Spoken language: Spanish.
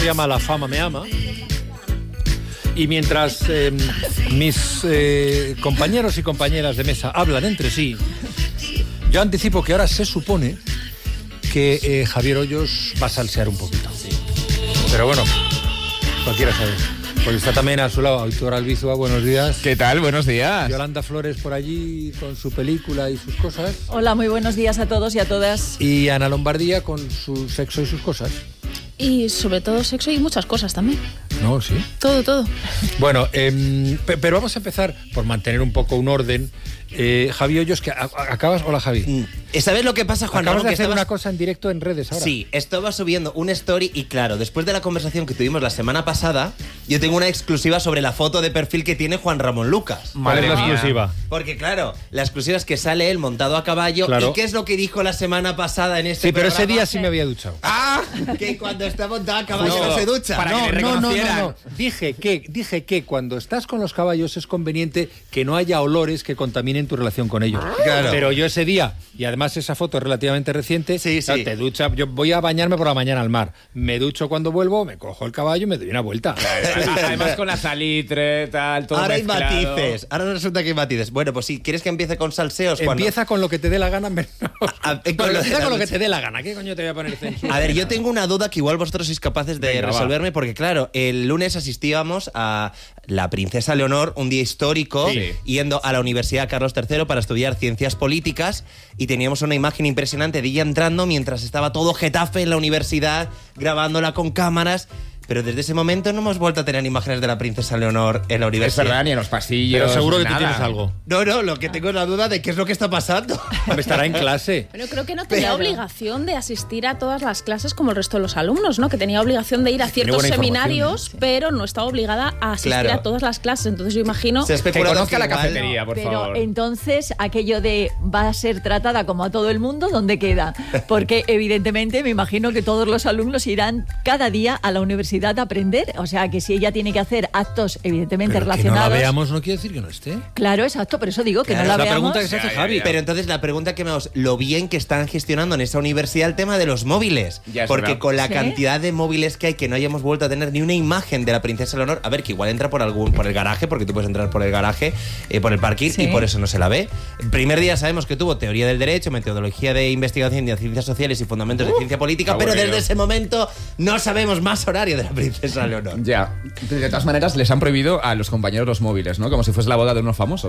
Se llama La fama me ama. Y mientras mis compañeros y compañeras de mesa hablan entre sí, yo anticipo que ahora se supone que Javier Hoyos va a salsear un poquito. Sí. Pero bueno, cualquiera sabe. Porque está también a su lado Aitor Albizua, buenos días. ¿Qué tal? Buenos días. Yolanda Flores por allí con su película y sus cosas. Hola, muy buenos días a todos y a todas. Y Ana Lombardía con su sexo y sus cosas. Y sobre todo sexo y muchas cosas también. No, sí. Todo. Bueno, pero vamos a empezar por mantener un poco un orden. Javi Hoyos, que acabas... Hola, Javi. ¿Sabes lo que pasa, Juan? Acabas de hacer una cosa en directo en redes ahora. Sí, estaba subiendo un story y claro, después de la conversación que tuvimos la semana pasada, yo tengo una exclusiva sobre la foto de perfil que tiene Juan Ramón Lucas. ¿Cuál es la exclusiva? Porque claro, la exclusiva es que sale él montado a caballo. Claro. ¿Y qué es lo que dijo la semana pasada en este programa? Sí, pero ese día sí me había duchado. ¡Ah! Que cuando está montado a caballo no se ducha. Para que le reconocieran. No. Dije que cuando estás con los caballos es conveniente que no haya olores que contaminen tu relación con ellos. Claro. Pero yo ese día, y además esa foto es relativamente reciente, sí. Claro, te duchas, yo voy a bañarme por la mañana al mar, me ducho cuando vuelvo, me cojo el caballo y me doy una vuelta. Además con la salitre, tal, todo Ahora mezclado. hay matices. Ahora resulta que hay matices. Bueno, pues si quieres que empiece con salseos, Juan. Empieza con lo que te dé la gana. Empieza con lo que te te dé la gana. ¿Qué coño te voy a poner censura? A ver, yo tengo una duda que igual vosotros sois capaces de Venga, resolverme, porque claro, el lunes asistíamos a la princesa Leonor, un día histórico, Sí. yendo a la Universidad Carlos III para estudiar ciencias políticas, y teníamos una imagen impresionante de ella entrando mientras estaba todo Getafe en la universidad, grabándola con cámaras. Pero desde ese momento no hemos vuelto a tener imágenes de la princesa Leonor en la Es universidad. verdad, ni en los pasillos. Pero seguro que tú nada. tienes algo. No, lo que tengo es la duda de qué es lo que está pasando. Estará en clase. Pero creo que no tenía obligación de asistir a todas las clases como el resto de los alumnos, ¿no? Que tenía obligación de ir a ciertos buena seminarios, información, pero no estaba obligada a asistir Claro. a todas las clases. Entonces yo imagino... Se ha Que especulado conozca la igual- cafetería, por Pero favor. entonces aquello de va a ser tratada como a todo el mundo, ¿dónde queda? Porque evidentemente me imagino que todos los alumnos irán cada día a la universidad a aprender. O sea que si ella tiene que hacer actos evidentemente Pero que no relacionados... la veamos no quiere decir que no esté. Claro, exacto, por eso digo que Claro, no la es la veamos. pregunta que se hace Javi. Pero entonces la pregunta que me os... Lo bien que están gestionando en esa universidad el tema de los móviles. Ya es Porque verdad. con la ¿Sí? cantidad de móviles que hay, que no hayamos vuelto a tener ni una imagen de la princesa Leonor. A ver, que igual entra por el garaje, porque tú puedes entrar por el garaje, por el parking, Sí. y por eso no se la ve. El primer día sabemos que tuvo teoría del derecho, metodología de investigación de ciencias sociales y fundamentos de ciencia política, pero aburrido. desde ese momento no sabemos más horario de la princesa Leonor. Ya. De todas maneras, les han prohibido a los compañeros los móviles, ¿no? Como si fuese la boda de unos famosos.